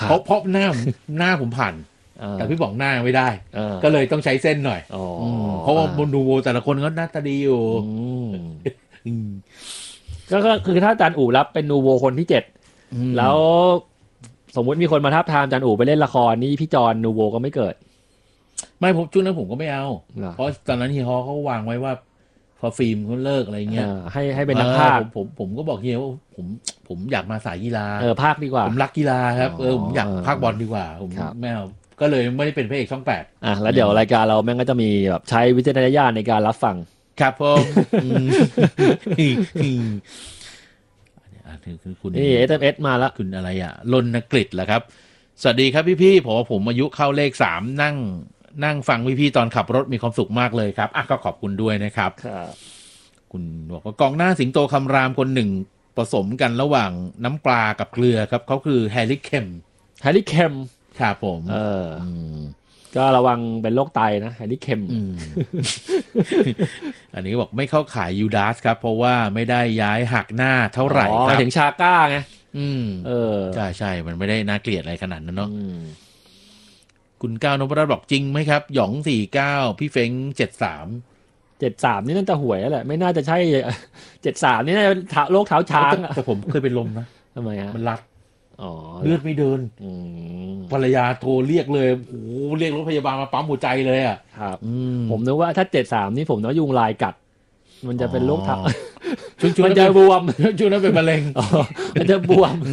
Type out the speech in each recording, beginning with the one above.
เพราะหน้าผมผ่านแต่พี่บอกหน้าไม่ได้ก็เลยต้องใช้เส้นหน่อยเพราะว่านูโวแต่ละคนก็หน้าตาดีอยู่ก็คือถ้าอาจารย์อู่รับเป็นนูโวคนที่7แล้วสมมุติมีคนมาทับทามอาจารย์อู่ไปเล่นละครนี่พี่จอนนูโวก็ไม่เกิดไม่ผมช่วงนั้นผมก็ไม่เอาเพราะตอนนั้นเฮียฮอเขาวางไว้ว่าพอฟิล์มเขาเลิกอะไรเงี้ยให้เป็นนักพากย์ผมก็บอกเฮียว่าผมอยากมาสายกีฬาพากย์ดีกว่าผมรักกีฬาครับผมอยากพากย์บอลดีกว่าผมไม่เอาก็เลยไม่ได้เป็นพระเอกช่อง8 แล้วเดี๋ยวรายการเราแม่งก็จะมีแบบใช้วิจารณญาณในการรับฟังครับผมคุณนี่ SMS มาแล้วคุณอะไรรณกฤษเหรอครับสวัสดีครับพี่ๆผมอายุเข้าเลข3นั่งฟังพี่ๆตอนขับรถมีความสุขมากเลยครับก็ขอบคุณด้วยนะครับคุณบอกว่ากองหน้าสิงโตคำรามคนหนึ่งผสมกันระหว่างน้ำปลากับเกลือครับเขาคือแฮร์รี่เคมครับผมก็ระวังเป็นโรคไตนะแฮร์รี่เคมอันนี้บอกไม่เข้าขายยูดาสครับเพราะว่าไม่ได้ย้ายหักหน้าเท่าไหร่ครับถึงชาก้าไงใช่มันไม่ได้น่าเกลียดอะไรขนาดนั้นเนาะคุณก้าวนพรัตน์บอกจริงไหมครับหยอง49พี่เฟ้ง73 นี่น่าจะหวยแหละไม่น่าจะใช่73นี่น่าจะโรคเท้าช้างแต่ผมเคยเป็นลมนะทำไมฮะมันรัดเลือดไม่เดินภรรยาโทรเรียกเลยโอ้เรียกรถพยาบาลมาปั๊มหัวใจเลยครับผมนึกว่าถ้า73นี่ผมนึกว่ายุงลายกัดมันจะเป็นโรคเท้ามันจะบวมช่วงนั้นเป็นมะเร็งมันจะบวม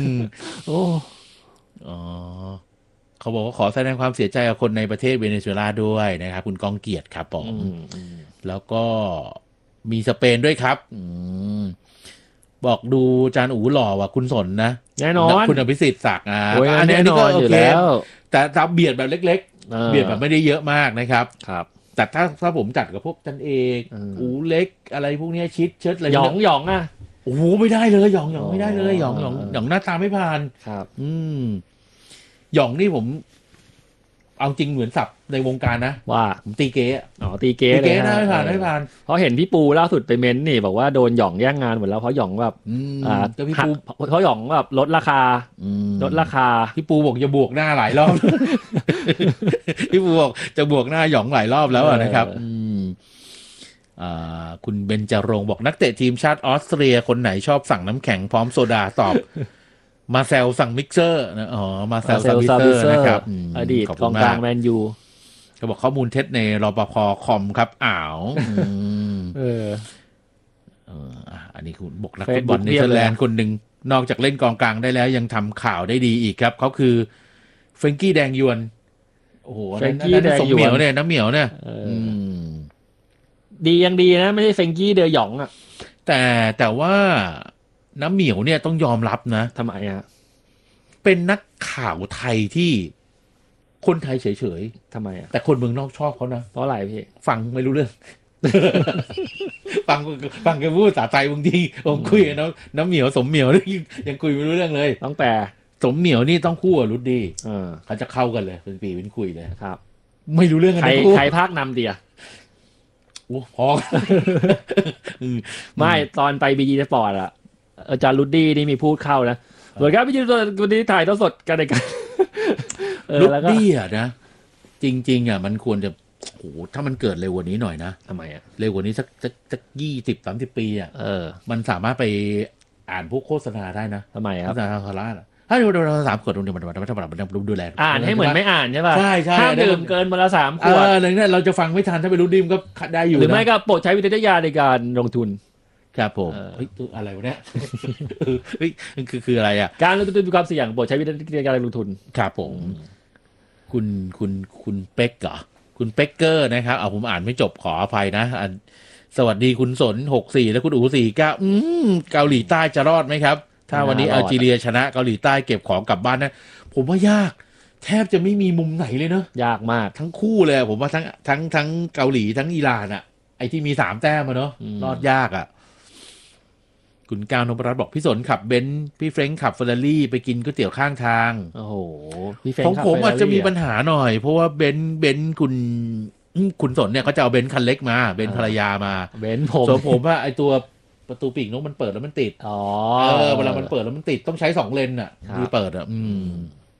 เขาบอกว่าขอแสดงความเสียใจกับคนในประเทศเวเนซุเอลาด้วยนะครับคุณกองเกียรติครับผมแล้วก็มีสเปนด้วยครับบอกดูจานอู๋หล่อว่ะคุณสนนะแน่นอนคุณอภิสิทธิ์ศักดิ์อันนี้ก็โอเคแต่ถ้าเบียดแบบเล็กๆเบียดแบบไม่ได้เยอะมากนะครับครับแต่ถ้าผมจัดกับพวกจันเอกอู๋เล็กอะไรพวกนี้ชิดเชิดอะไรหยองโอ้โหไม่ได้เลยหยองไม่ได้เลยหยองหน้าตาไม่ผ่านครับหยองนี่ผมเอาจริงเหมือนศัพท์ในวงการนะว่าผมตีเก๊ตีเก๊เลยไม่ผ่านเพราะเห็นพี่ปูล่าสุดไปเม้นนี่บอกว่าโดนหยองแย่งงานหมดแล้วเพราะหยองแบบพี่ปูเขาหยองแบบลดราคาพี่ปูบอกจะบวกหน้าหลายรอบ พี่ปูบอกจะบวกหน้าหยองหลายรอบแล้วนะครับคุณเบญจรงค์บอกนักเตะทีมชาติออสเตรียคนไหนชอบสั่งน้ำแข็งพร้อมโซดาตอบมาเซลสั่งมิกเซอร์นะมาเซลสั่งมิกเซอร์นะครับอดีตกองกลางแมนยูเขาบอกข้อมูลเท็จในรปภ.คอมครับอันนี้คุณบอกนักฟุตบอลเนเธอร์แลนด์คนหนึ่งนอกจากเล่นกองกลางได้แล้วยังทำข่าวได้ดีอีกครับเขาคือเฟรงกี้แดงยวนโอ้โหเฟรงกี้แดงยวนเนี่ยน้ำเหมียวเนี่ยดียังดีนะไม่ใช่เฟรงกี้เดอหยองแต่ว่าน้ำเหมียวเนี่ยต้องยอมรับนะทำไมเป็นนักข่าวไทยที่คนไทยเฉยๆทำไมแต่คนเมืองนอกชอบเขานะเพราะอะไรพี่ฟังไม่รู้เรื่อง ฟังแกพูดภาษาไทยบางทีผมคุยกับน้ำเหมียวสมเหมียวยังคุยไม่รู้เรื่องเลยต้องแปลสมเหมียวนี่ต้องคู่กับรุดดี้เขาจะเข้ากันเลยเป็นปีเป็นคุยเลยครับไม่รู้เรื่องกันใครภาคนำเดียพอไม่ตอนไปบีจีสปอร์ตอาจารย์รุดดี้นี่มีพูดเข้านะสวัสดีครับพี่จิตวันนี้ถ่ายทอดสดกันในการรุดดี้นะจริงๆมันควรจะโหถ้ามันเกิดเร็วกว่านี้หน่อยนะทำไมเร็วกว่านี้สัก20-30 ปีมันสามารถไปอ่านพวกโฆษณาได้นะทำไมครับโฆษณาคาร่าถ้าดู3 ขวดมันดูแลอ่านให้เหมือนไม่อ่านใช่ป่ะใช่ห้ามดื่มเกินวันละ3 ขวดอะไรเนี่ยเราจะฟังไม่ทันถ้าไปรู้ดิมก็ได้อยู่หรือไม่ก็โปรดใช้วิจารณญาณในการลงทุนครับผมอะไรวะเนี่ยคืออะไรการลงทุนมีความเสี่ยงโปรดใช้วิจารณญาณในการลงทุนครับผมคุณเป็กเหรอคุณเป็กเกอร์นะครับผมอ่านไม่จบขออภัยนะสวัสดีคุณสน64และคุณอู๋49เกาหลีใต้จะรอดไหมครับถ้าวันนี้อัลจีเรียชนะเกาหลีใต้เก็บของกลับบ้านนะผมว่ายากแทบจะไม่มีมุมไหนเลยเนอะยากมากทั้งคู่เลยผมว่าทั้งเกาหลีทั้งอิหร่านไอ้ที่มี3 แต้มเนอะรอดยากคุณก้าวนพรัตน์บอกพี่สนขับเบนซ์พี่เฟรงค์ขับเฟอร์รารี่ไปกินก๋วยเตี๋ยวข้างทางโอ้โหพี่เฟรงค์ของผมอาจจะมีปัญหาหน่อยเพราะว่าเบนซ์คุณสนเนี่ยเขาจะเอาเบนซ์คันเล็กมาเบนซ์ภรรยามาเบนซ์ผมว่าไอตัวประตูปีกนกมันเปิดแล้วมันติดเวลามันเปิดแล้วมันติดต้องใช้2 เลนที่เปิด